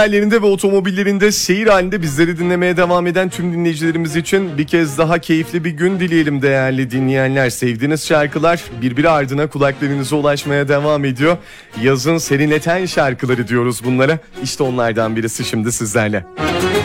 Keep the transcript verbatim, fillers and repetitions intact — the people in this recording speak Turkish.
Yerlerinde ve otomobillerinde seyir halinde bizleri dinlemeye devam eden tüm dinleyicilerimiz için bir kez daha keyifli bir gün dileyelim değerli dinleyenler. Sevdiğiniz şarkılar birbiri ardına kulaklarınıza ulaşmaya devam ediyor. Yazın serinleten şarkıları diyoruz bunlara. İşte onlardan birisi şimdi sizlerle.